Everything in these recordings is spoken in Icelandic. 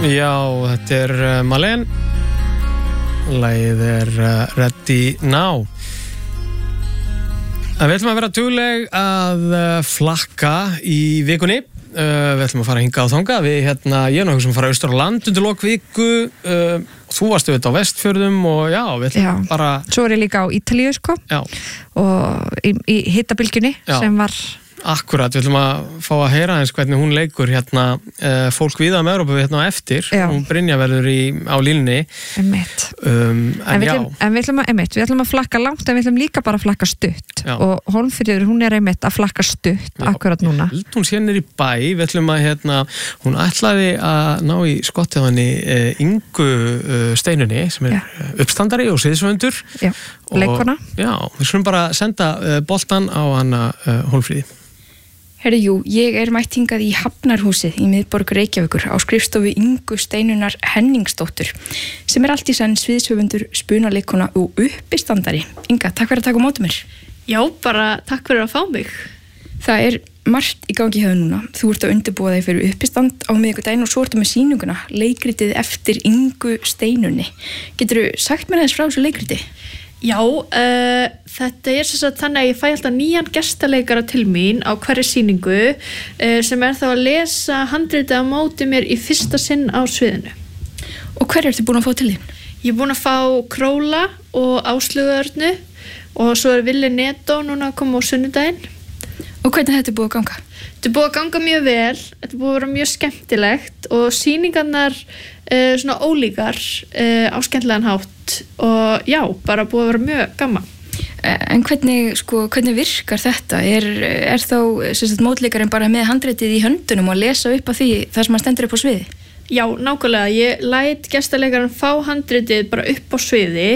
Já, þetta Malene. Lagið Ready Now. Við ætlum að vera dugleg að flakka í vikunni. Við ætlum að fara hingað á þangað. Ég nokkuð sem fara austur á land undir lok viku. Þú varst auðvitað á Vestfjörðum og já, við ætlum bara... Svo ég líka á Ítalíu, sko. Já. Og í hitabylgjunni sem var... Akkurat, við ætlum að fá að heyra eins hvernig hún leikur fólk víða Evrópu á eftir. Hún Brynja verður á línunni. En við ætlum að flakka langt, en við ætlum líka bara að flakka stutt. Og Hólmfríður, hún einmitt að flakka stutt akkurat núna. Hún sé niður í bæ, við ætlum að hún ætlaði að ná í skottið á henni Ingu Steinunni, sem uppstandari og siðsvöndur. Já, leikona. Já, við skulum bara senda boltan á hana Hólmfríði. Herri, ég mætt hingað í Hafnarhúsið í miðborg Reykjavíkur á skrifstofu Ingu Steinunar Henningsdóttur sem allt í senn sviðshöfundur, spunaleikona og uppistandari. Inga, takk fyrir að taka á móti mér. Já, bara takk fyrir að fá mig. Það margt í gangi hjá núna. Þú ert að undirbúa þig fyrir uppistand á miðvikudaginn og svo ertu með sýninguna, leikritið eftir Ingu Steinunni. Geturðu sagt mér aðeins frá þessu leikriti? Já, þetta sem sagt þannig að ég fæ alltaf nýjan gestaleikara til mín á hverri sýningu sem þá að lesa handritið á móti mér í fyrsta sinn á sviðinu. Og hver ertu búin að fá til þín? Ég búin að fá Króla og Áslaugu Örnu og svo Villi Netto núna að koma á sunnudaginn. Og hvernig þetta búið að ganga? Þetta búið að ganga mjög vel, þetta búið að vera mjög skemmtilegt og sýningarnar svona ólíkar á skemmtilegan hátt og já, bara búið að vera mjög gaman. En hvernig virkar þetta? Þá mótleikarinn bara með handritið í höndunum og lesa upp af því þar sem hann stendur upp á sviði? Já, nákvæmlega. Ég læt gestaleikarann fá handritið bara upp á sviði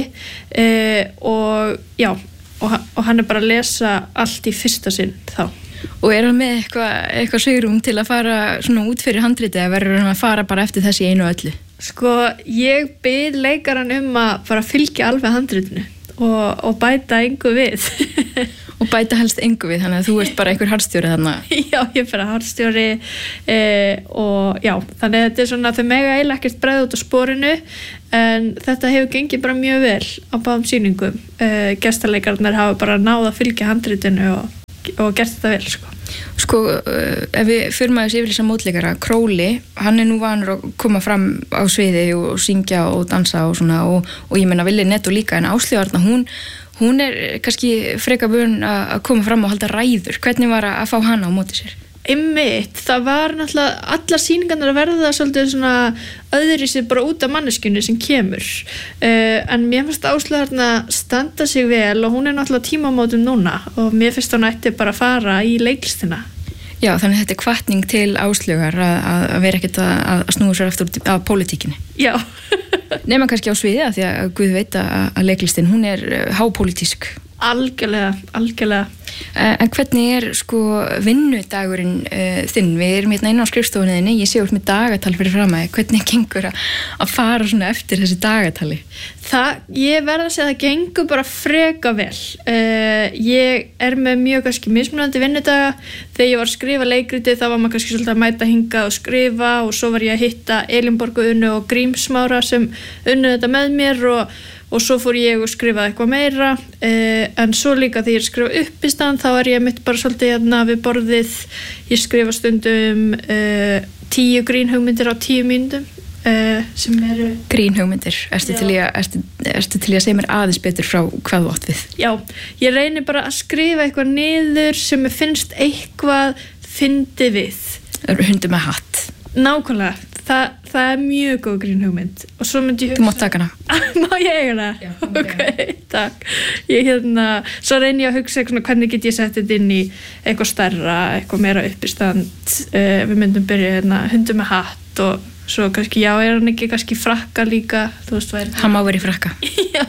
og hann bara að lesa allt í fyrsta sinn þá. Og hann með eitthvað svigrúm til að fara svona út fyrir handritið eða verður hann að fara bara eftir þessi einu og öllu? Sko, ég bið leikarann að bara fylgja alveg handritinu og bæta engu við. Og bæta helst engu við, þannig að þú ert bara einhver harðstjóri þarna? Já, ég er bara harðstjóri og já, þannig að þetta svona, þau mega eiginlega ekkert bregða út á sporinu en þetta hefur gengið bara mjög vel á báðum sýningum. Gestaleikararnir hafa bara náð að fylgja handritinu og gert þetta vel, sko. Ef við förum aðeins yfir þessa mótleikara, Króli, hann nú vanur að koma fram á sviði og syngja og dansa og svona og ég meina Villi Netto líka, en Áslaugu Arna, hún kannski frekar vön að koma fram og halda ræður. Hvernig var að fá hana á móti sér? Einmitt, það var náttúrulega allar sýningarnar að verða svolítið svona öðri sér bara út af manneskjunni sem kemur en mér finnst Áslaugu Arna standa sig vel og hún náttúrulega tímamótum núna og mér finnst hún ætti bara að fara í leiklistina. Já, þannig að þetta hvatning til Áslaugar að vera ekkert að snúa sér aftur út af pólitíkinni. Já. Nema kannski á sviði að því að Guð veit að leiklistin, hún hápólitísk. Algjörlega. En hvernig vinnudagurinn þinn? Við erum inn á skrifstofunniðinni, ég sé út með dagatal fyrir fram að hvernig gengur að fara svona eftir þessi dagatali? Ég verð að segja að það gengur bara freka vel. Ég með mjög kannski mismunandi vinnudaga. Þegar ég var að skrifa leikritið þá var maður kannski svolítið að mæta hingað og skrifa og svo var ég að hitta Elínborgu Unnu og Grímsmára sem unnu þetta með mér og svo fór ég og skrifaði eitthvað meira en svo líka þegar ég skrifa uppistand þá ég mitt bara svolítið við borðið, ég skrifa stundum 10 grínhugmyndir á 10 mínútum sem eru grínhugmyndir, ertu til í að segja mér aðeins betur frá hvað þú átt við? Já, ég reyni bara að skrifa eitthvað niður sem mér finnst eitthvað fyndið við. Hundur með hatt? Nákvæmlega, það mjög góð grínhugmynd og svo myndi ég hugsa... Þú mátt taka hana. Má ég eiga hana? Já, ok, takk. Ég svo reyni ég að hugsa hvernig get ég sett þetta inn í eitthvað stærra, eitthvað meira uppistand. Við myndum byrja hundur með hatt og svo kannski, já, hann ekki kannski frakka líka, þú veist hvað Hann má vera í frakka. Já.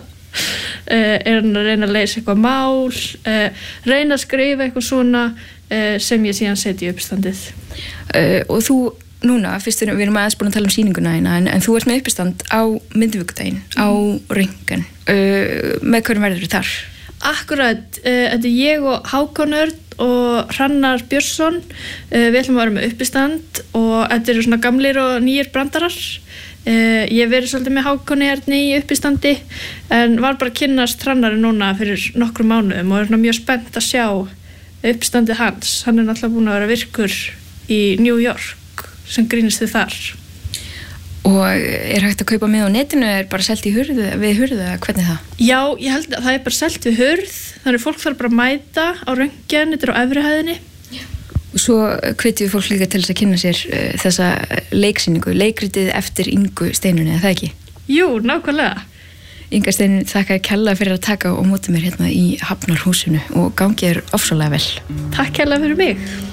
Hann að reyna að leysa eitthvað mál, reyna að skrifa eitthvað svona sem ég síðan setja í uppstandið. Og þú núna, fyrst við erum aðeins búin að tala um sýninguna en þú ert með uppistand á miðvikudaginn, á Röngan. Með hverjum verður þar? Akkurat, þetta ég og Hákon Örn og Hrannar Björnsson. Við ætlum að vera með uppistand og þetta eru svona gamlir og nýjir brandarar. Ég hef verið svolítið með Hákoni hérna í uppistandi en var bara að kynnast Hrannari núna fyrir nokkrum mánuðum og er mjög spennt að sjá uppistandið hans. Hann er náttúrulega búinn að vera virkur í New York sem grínist þið þar. Og er hægt að kaupa með á netinu, er bara selt við hurðu, hvernig það? Já, ég held að það er bara selt við hurð, þannig fólk þarf bara að mæta á röntgen, þetta er á efri hæðinni. Og svo hvetjum við fólk líka til þess að kynna sér þessa leiksýningu, leikritið eftir Ingu Steinunni, eða það ekki? Jú, nákvæmlega. Inga Steinunni, þakka kærlega fyrir að taka og móta mér hérna í Hafnarhúsinu og gangi þér ofsalega vel. Takk kærlega fyrir mig.